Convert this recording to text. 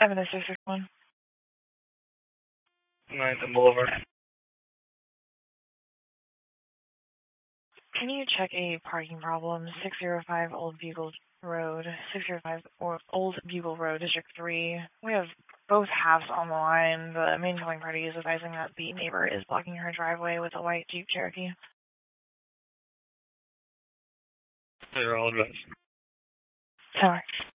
Evan 661. 9th and Boulevard. Can you check a parking problem? 605 Old Bugle Road, 605 Old Bugle Road, District 3. We have both halves on the line. The main calling party is advising that the neighbor is blocking her driveway with a white Jeep Cherokee. They're all advised. Sorry.